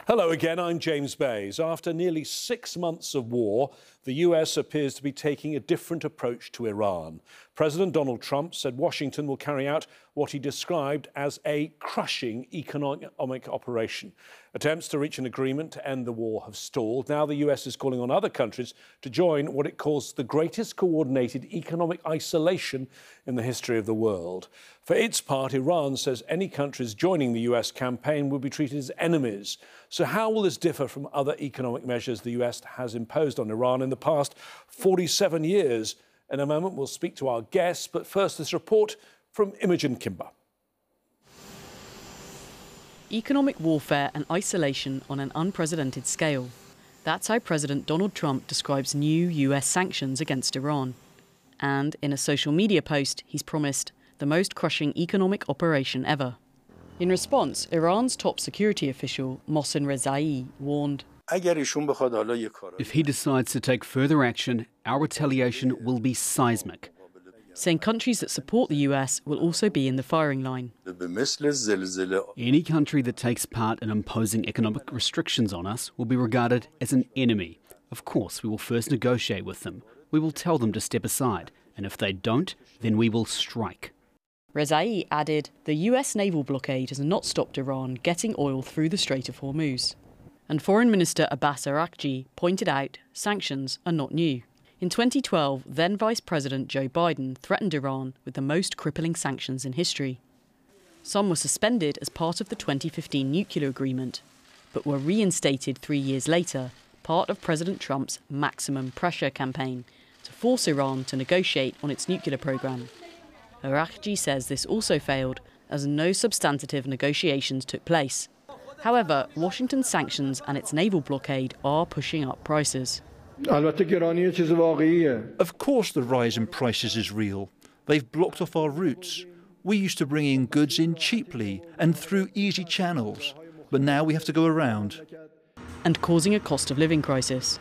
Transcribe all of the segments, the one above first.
Hello again, I'm James Bays. After nearly 6 months of war, the US appears to be taking a different approach to Iran. President Donald Trump said Washington will carry out what he described as a crushing economic operation. Attempts to reach an agreement to end the war have stalled. Now the US is calling on other countries to join what it calls the greatest coordinated economic isolation in the history of the world. For its part, Iran says any countries joining the US campaign will be treated as enemies. So how will this differ from other economic measures the US has imposed on Iran in the past 47 years? In a moment, we'll speak to our guests, but first this report from Imogen Kimber. Economic warfare and isolation on an unprecedented scale. That's how President Donald Trump describes new US sanctions against Iran. And in a social media post, he's promised the most crushing economic operation ever. In response, Iran's top security official, Mohsen Rezai, warned, if he decides to take further action, our retaliation will be seismic. Saying countries that support the US will also be in the firing line. Any country that takes part in imposing economic restrictions on us will be regarded as an enemy. Of course, we will first negotiate with them. We will tell them to step aside, and if they don't, then we will strike. Rezai added, the US naval blockade has not stopped Iran getting oil through the Strait of Hormuz. And Foreign Minister Abbas Araghchi pointed out sanctions are not new. In 2012, then Vice President Joe Biden threatened Iran with the most crippling sanctions in history. Some were suspended as part of the 2015 nuclear agreement, but were reinstated 3 years later, part of President Trump's maximum pressure campaign to force Iran to negotiate on its nuclear program. Araghchi says this also failed, as no substantive negotiations took place. However, Washington's sanctions and its naval blockade are pushing up prices. Of course the rise in prices is real. They've blocked off our routes. We used to bring in goods in cheaply and through easy channels, but now we have to go around. And causing a cost of living crisis.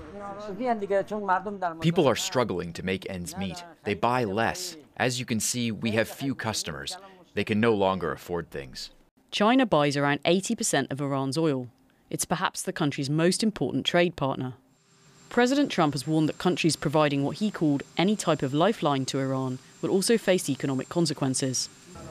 People are struggling to make ends meet. They buy less. As you can see, we have few customers. They can no longer afford things. China buys around 80% of Iran's oil. It's perhaps the country's most important trade partner. President Trump has warned that countries providing what he called any type of lifeline to Iran will also face economic consequences.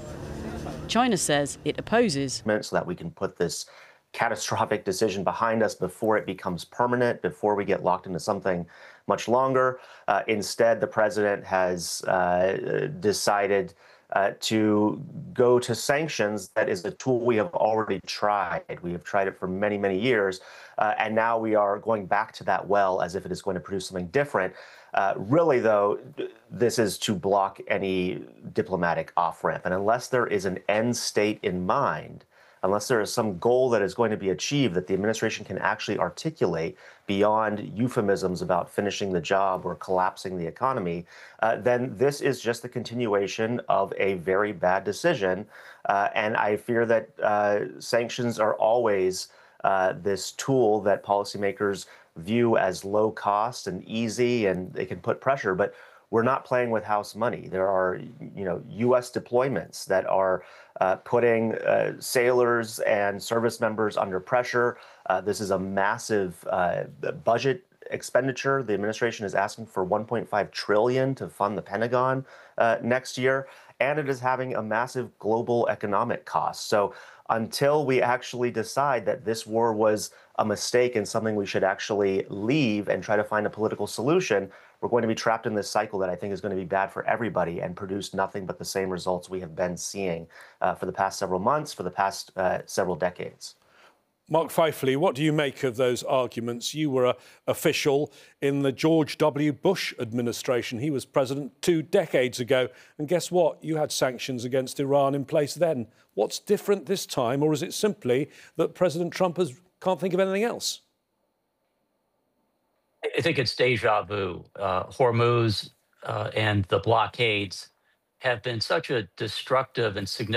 China says it opposes, so that we can put this catastrophic decision behind us before it becomes permanent, before we get locked into something much longer. Instead, the president has decided to go to sanctions. That is a tool we have already tried. We have tried it for many, many years, and now we are going back to that well as if it is going to produce something different. Really, though, this is to block any diplomatic off-ramp. And unless there is an end state in mind, unless there is some goal that is going to be achieved that the administration can actually articulate beyond euphemisms about finishing the job or collapsing the economy, then this is just the continuation of a very bad decision. And I fear that sanctions are always this tool that policymakers view as low cost and easy, and they can put pressure. But we're not playing with house money. There are, U.S. deployments that are putting sailors and service members under pressure. This is a massive budget expenditure. The administration is asking for $1.5 trillion to fund the Pentagon next year, and it is having a massive global economic cost. So until we actually decide that this war was a mistake and something we should actually leave and try to find a political solution, we're going to be trapped in this cycle that I think is going to be bad for everybody and produce nothing but the same results we have been seeing for the past several months, for the past several decades. Mark Feifley, what do you make of those arguments? You were an official in the George W. Bush administration. He was president 2 decades ago. And guess what? You had sanctions against Iran in place then. What's different this time? Or is it simply that President Trump can't think of anything else? I think it's deja vu. Hormuz and the blockades have been such a destructive and significant